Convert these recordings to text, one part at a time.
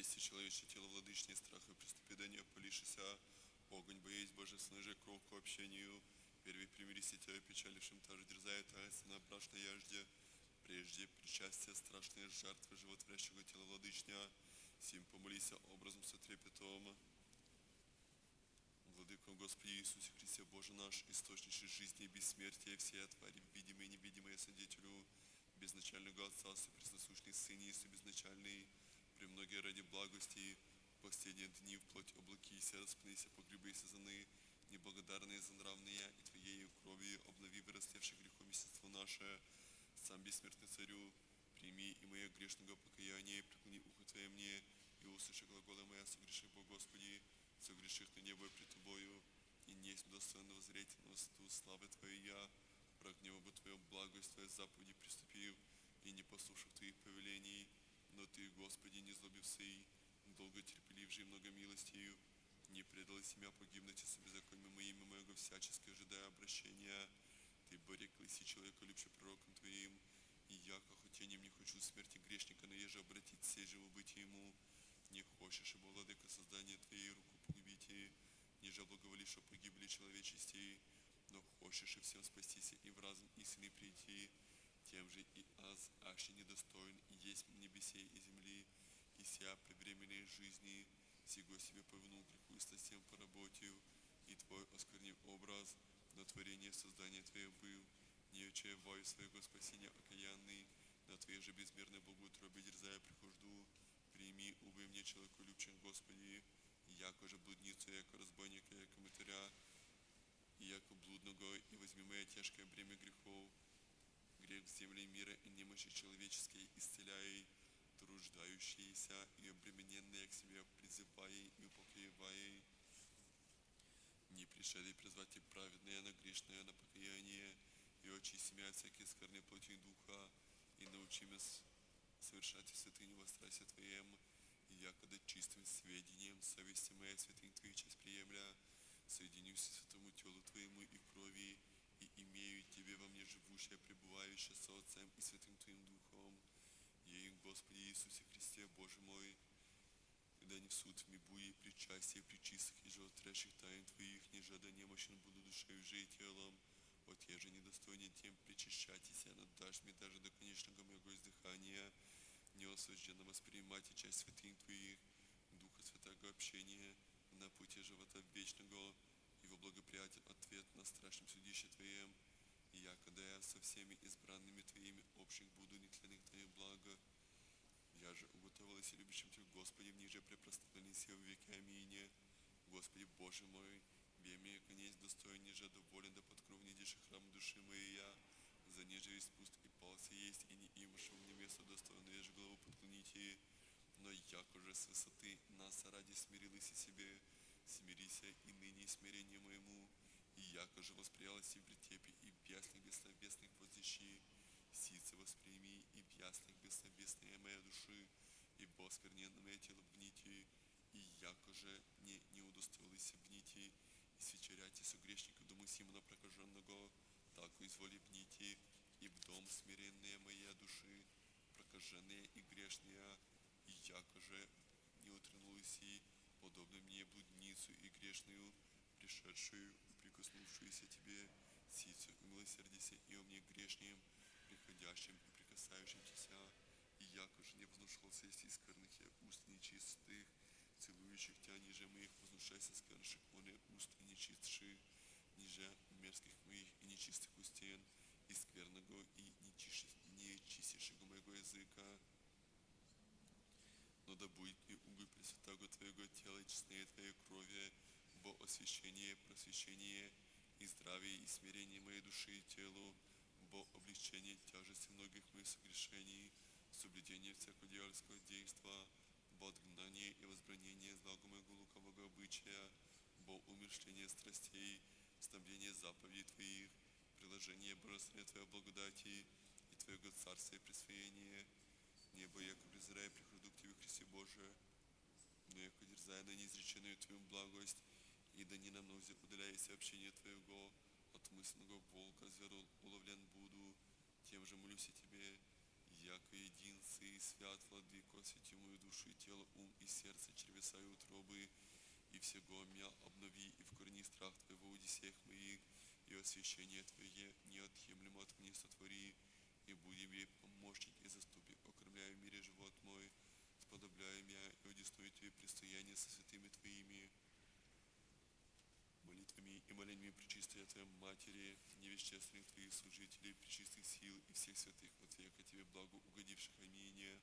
Есть и человечье тело владычнее страха и преступления, полишися, огонь боясь божественной же кровь к общению, первый примирись тебя печалившим, также дерзает, на брашной яжде, прежде причастия страшные жертвы животворящего тела владычня, сим помолися образом со трепетом. Владыко Господи Иисусе Христе, Боже наш, источник жизни и бессмертия, все твари, видимые и невидимые, свидетелю, безначального Отца, пресносущный Сын Иисус, безначальный, премногие ради благости, в последние дни вплоть облакися, распнися, погребися заны, неблагодарные за нравные, и Твоею кровью обнови вырастевших грехом естество наше, сам бессмертный Царю, прими и мое грешного покаяния, и преклони ухо Твое мне, и услыши глаголы моя, согреших Бог Господи, согреших на небо пред Тобою, и несть достойно воззреть на высоту славы Твоей я, прогнева бы Твою благость, Твоей заповеди приступив, и не послушав Твоих повелений, но Ты, Господи, не злобився и долго терпеливший много милостью, не предал себя погибнуть с беззаконием моими моего всячески ожидая обращения. Ты борекли си человека, любший пророком Твоим, и я, хотением не хочу смерти грешника, но еже обратить все живо быть ему. Не хочешь, ибо, владыка, создание Твоей руку погубите, ниже благоволишь, о погибли человечести, но хочешь и всем спастись, и в разум истины прийти, тем же и аз, аще недостоин, и есть в небесе и земли, и ся при временной жизни, сего себе повинул греху и сластям поработив, и Твой осквернив образ, на творение создания Твое был, не очаеваю своего спасения окаянный, на Твоей же безмерной богоутробе дерзая прихожду, прими, увы мне, человеку любчен, Господи, яко же блудницу, яко разбойника, яко мытаря, и яко блудного, и возьми мое тяжкое бремя грехов, грех земли мира и немощи человеческие исцеляй, труждающиеся и обремененные к себе призывая и упокоивая, не пришли призвать и праведные на грешное на покаяние, и очисти меня от всякой скверной плоти и духа, и научи меня совершать святыню во страсти Твоем, и якогда чистым сведением совести моей святынь Твоих часть приемля, соединюсь святому телу Твоему и крови, и имею Тебе во мне живущее, пребывающее со Отцем и Святым Твоим Духом, ей, Господи Иисусе Христе, Боже мой, когда не в суд мибу и причастие причистых и животворящих тайн Твоих, ниже да немощен буду душею же и телом, вот я же недостойнее тем причащайтесь, но дашь мне даже до конечного моего издыхания, не осужденно воспринимать и часть святынь Твоих, Духа Святого общения, на пути живота вечного, и во благоприятие ответ на страшном судище Твоем, и я, когда я со всеми избранными Твоими общих буду нетленных Твоих блага, я же уготовилась и любящим Тебя, Господи, в ниже препространенный сил веки. Аминь. Господи, Боже мой, бей мне конец достоин, ниже доволен, да под кров недишь храм души моей я, за ниже испуст и пался есть, и не имшел мне место достойное, же голову подклоните, но яко же с высоты нас ради смирилась и себе, смирися и ныне смирение моему, и яко же восприялась и в вертепе, и в ясных бессловесных воздещи, сице восприми, и в ясных бессловесные моя души, и в оскверненном моя тело бгните, и яко же не удостоилась бгните, и свечеряйте со грешника дому Симона прокаженного, так изволи бгните, и в дом смиренные моя души, прокаженные и грешные, и яко же не утронулась и подобно мне блудницу и грешную, пришедшую и прикоснувшуюся Тебе, сицу и милосердися и о мне грешнем, приходящим и прикасающимся, и яко же не вознушался из скверных я уст нечистых, целующих Тебя, ниже моих вознушайся сквернших моих уст и нечистших, ниже мерзких моих и нечистых устен, и скверного и нечистейшего моего языка, но да будет и уголь пресвятого Твоего тела и честнее Твоей крови, во освящение, просвещение и здравие и смирение моей души и телу, во облегчение тяжести многих моих согрешений, соблюдение всякого дьявольского действа, во отгнание и возбранение зла моего лукавого обычая, во умерщвление страстей, снабдение заповедей Твоих, приложение божественной Твоей благодати и Твоего царствия и присвоения, небо, яко презирая прихожу к Тебе, Христе Боже, но яко дерзая на неизреченную Твою благость, и да не на мнозе удаляясь общение Твоего, от мысленного волка зверу уловлен буду, тем же молюсь и Тебе, яко един Сы и свят, владыко, просвети мою душу и тело, ум и сердце, червеса и утробы, и всего меня обнови, и вкорени страх Твоего в одиссеях моих, и освящение Твое неотъемлемо от мне сотвори, и буди мне помощник и заступник, окормляй в мире живот мой, сподобляй меня и удесную Тебе предстояние со святыми Твоими молитвами и молениями пречистой Твоей Матери, невещественных Твоих служителей, пречистых сил и всех святых от века Тебе благо угодивших. Аминь.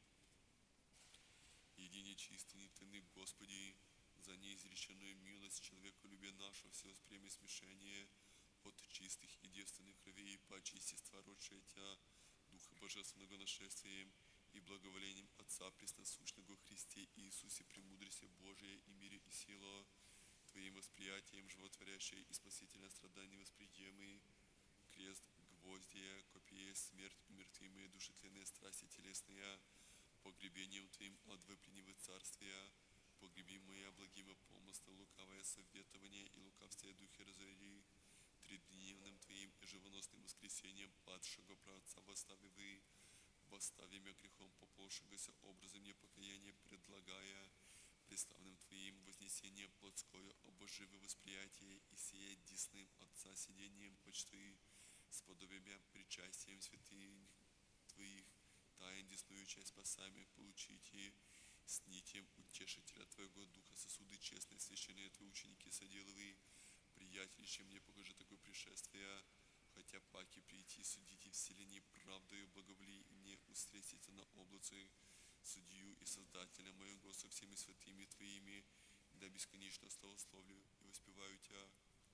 Едине чистый, нетленный Господи, за неизреченную милость человеколюбия нашего все воспреми смешение от чистых и девственных кровей, паче естества родшее Тя, Духа Божественного нашествием и благоволением Отца Пресносущного Христе Иисусе, премудрости Божия и мире и сила, Твоим восприятием животворящее и спасительное страдание восприемы, крест, гвоздия, копье, смерть, умертвимые, душетленные страсти телесные, погребением Твоим от выпленивы царствия, погреби моя благими помысла, лукавое советование и лукавствие духе разори, тридневным Твоим и живоносным воскресением падшего праотца восставивы, восстави мя грехом пополшегося образом непокаяния предлагая, преславным Твоим вознесение плотское обоживы восприятие и сие десным Отца сидением почты, сподобия мя причастием святынь Твоих, тайн десную часть спасами получите, с нитем утешителя Твоего Духа сосуды честные, священные Твои ученики соделывай, приятель, чем мне покажи такое пришествие, хотя паки прийти судите вселенной правдою благоволии и мне устретите на облаце судью и создателя моего со всеми святыми Твоими, да бесконечно славословлю и воспеваю Тя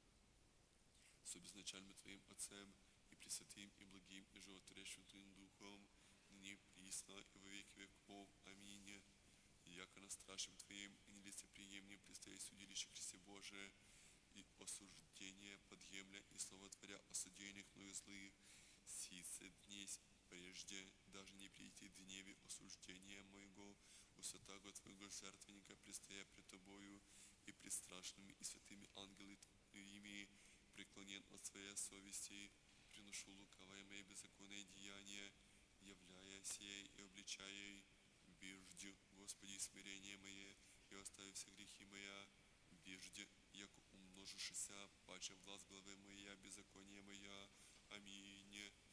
с безначальным Твоим Отцем и Пресвятым и благим и животворящим Твоим Духом, ныне присно и во веки веков. Аминь. Яко на страшным Твоим и нелицеприемнем предстоит судилище Христе Божие, и осуждение подъемля и слово творя о содеянных мною злых, сице днесь прежде, даже не прийти в гневе осуждения моего, у святаго Твоего жертвенника предстоя пред Тобою и пред страшными и святыми ангелы Твоими, преклонен от своей совести, приношу лукавое мое беззаконное деяние, являя сей и обличая бежде, Господи, смирение мое, и остави все грехи моя, бежде, яко умножишься, паче власть главы моя, беззаконие моя. Аминь.